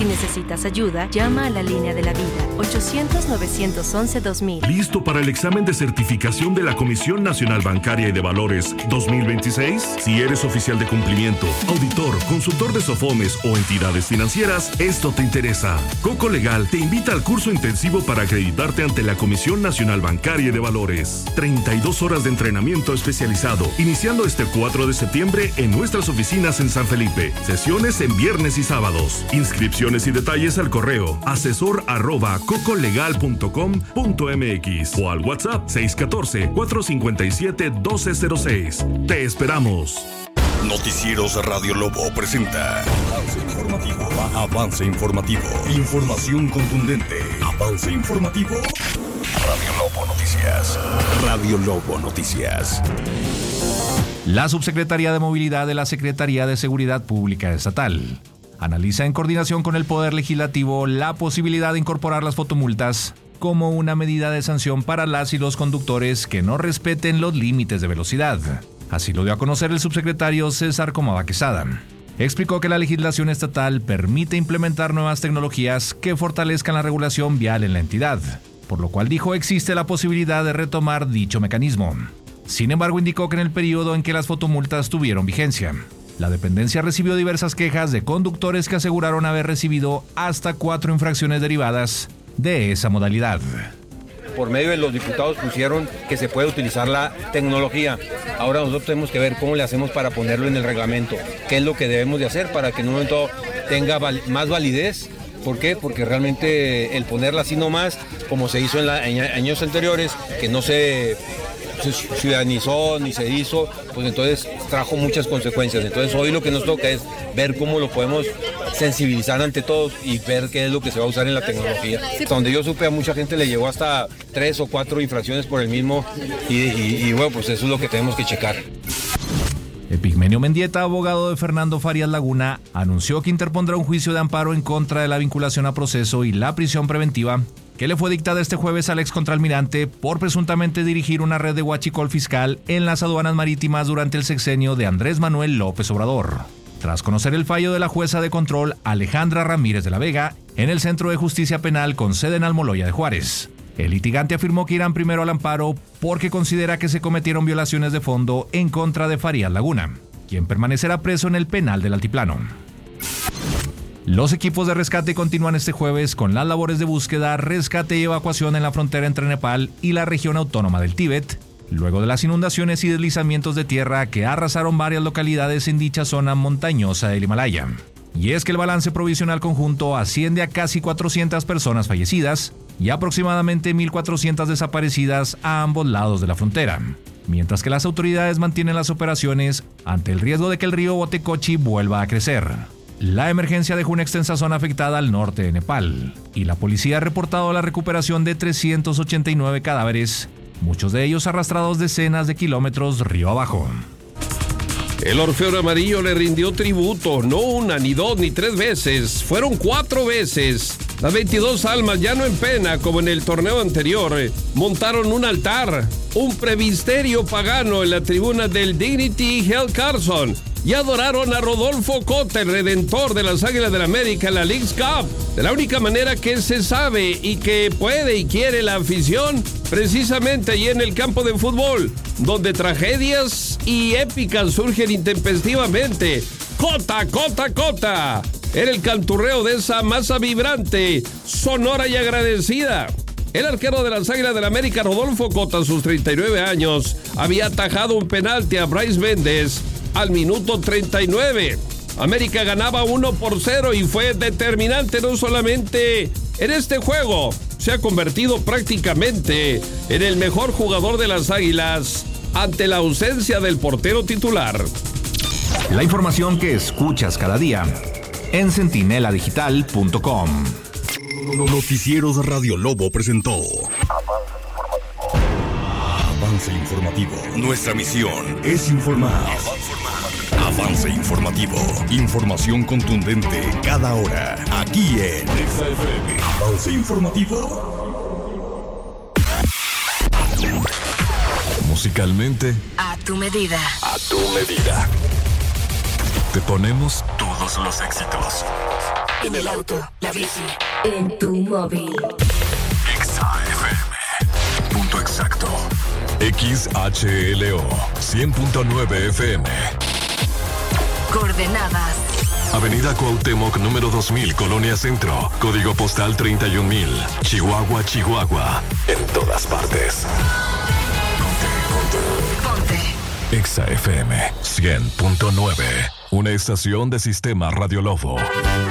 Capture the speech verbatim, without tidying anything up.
Si necesitas ayuda, llama a la línea de la vida, ochocientos, novecientos once, dos mil. ¿Listo para el examen de certificación de la Comisión Nacional Bancaria y de Valores dos mil veintiséis? Si eres oficial de cumplimiento, auditor, consultor de SOFOMES o entidades financieras, esto te interesa. Coco Legal te invita al curso intensivo para acreditarte ante la Comisión Nacional Bancaria y de Valores. treinta y dos horas de entrenamiento especializado, iniciando este cuatro de septiembre en nuestras oficinas en San Felipe. Sesiones en viernes y sábados. Inscripciones y detalles al correo asesor arroba cocolegal punto com punto mx o al WhatsApp seis uno cuatro, cuatro cinco siete, uno dos cero seis. Te esperamos. Noticieros Radio Lobo presenta Avance Informativo. Avance Informativo. Información contundente. Avance Informativo. Radio Lobo Noticias. Radio Lobo Noticias. La Subsecretaría de Movilidad de la Secretaría de Seguridad Pública Estatal analiza en coordinación con el Poder Legislativo la posibilidad de incorporar las fotomultas como una medida de sanción para las y los conductores que no respeten los límites de velocidad. Así lo dio a conocer el subsecretario César Comava Quesada. Explicó que la legislación estatal permite implementar nuevas tecnologías que fortalezcan la regulación vial en la entidad, por lo cual dijo existe la posibilidad de retomar dicho mecanismo. Sin embargo, indicó que en el periodo en que las fotomultas tuvieron vigencia, la dependencia recibió diversas quejas de conductores que aseguraron haber recibido hasta cuatro infracciones derivadas de esa modalidad. Por medio de los diputados pusieron que se puede utilizar la tecnología. Ahora nosotros tenemos que ver cómo le hacemos para ponerlo en el reglamento. ¿Qué es lo que debemos de hacer para que en un momento tenga val- más validez? ¿Por qué? Porque realmente el ponerla así nomás, como se hizo en, la, en años anteriores, que no se ciudadanizó ni se hizo, pues entonces trajo muchas consecuencias. Entonces hoy lo que nos toca es ver cómo lo podemos sensibilizar ante todos y ver qué es lo que se va a usar en la tecnología. Donde yo supe, a mucha gente le llegó hasta tres o cuatro infracciones por el mismo y, y, y bueno, pues eso es lo que tenemos que checar. Epigmenio Mendieta, abogado de Fernando Farías Laguna, anunció que interpondrá un juicio de amparo en contra de la vinculación a proceso y la prisión preventiva que le fue dictada este jueves al excontralmirante por presuntamente dirigir una red de huachicol fiscal en las aduanas marítimas durante el sexenio de Andrés Manuel López Obrador. Tras conocer el fallo de la jueza de control Alejandra Ramírez de la Vega en el Centro de Justicia Penal con sede en Almoloya de Juárez, el litigante afirmó que irán primero al amparo porque considera que se cometieron violaciones de fondo en contra de Farías Laguna, quien permanecerá preso en el penal del Altiplano. Los equipos de rescate continúan este jueves con las labores de búsqueda, rescate y evacuación en la frontera entre Nepal y la región autónoma del Tíbet, luego de las inundaciones y deslizamientos de tierra que arrasaron varias localidades en dicha zona montañosa del Himalaya. Y es que el balance provisional conjunto asciende a casi cuatrocientas personas fallecidas y aproximadamente mil cuatrocientas desaparecidas a ambos lados de la frontera, mientras que las autoridades mantienen las operaciones ante el riesgo de que el río Botecochi vuelva a crecer. La emergencia dejó una extensa zona afectada al norte de Nepal, y la policía ha reportado la recuperación de trescientos ochenta y nueve cadáveres, muchos de ellos arrastrados decenas de kilómetros río abajo. El Orfeón Amarillo le rindió tributo, no una, ni dos, ni tres veces, fueron cuatro veces. Las veintidós almas, ya no en pena como en el torneo anterior, montaron un altar, un previsterio pagano en la tribuna del Dignity Health Carson, y adoraron a Rodolfo Cota, el redentor de las Águilas del América en la Leagues Cup, de la única manera que se sabe y que puede y quiere la afición, precisamente allí en el campo de fútbol, donde tragedias y épicas surgen intempestivamente. Cota, Cota, Cota, era el canturreo de esa masa vibrante, sonora y agradecida. El arquero de las Águilas del América, Rodolfo Cota, a sus treinta y nueve años, había atajado un penalti a Bryce Méndez al minuto treinta y nueve. América ganaba uno por cero y fue determinante no solamente en este juego, se ha convertido prácticamente en el mejor jugador de las Águilas ante la ausencia del portero titular. La información que escuchas cada día en centinela digital punto com. Noticieros Radio Lobo presentó Avance Informativo. Nuestra misión es informar. Avance Informativo. Información contundente cada hora. Aquí en Exa F M. Avance Informativo. Musicalmente, A tu medida. a tu medida. Te ponemos todos los éxitos. en el auto, la bici, en tu móvil. Exa F M. Punto exacto. X H L O cien punto nueve F M. Coordenadas. Avenida Cuauhtémoc, número dos mil, Colonia Centro. Código postal treinta y un mil. Chihuahua, Chihuahua. En todas partes. Ponte. Exa F M cien punto nueve. Una estación de Sistema Radio Lobo.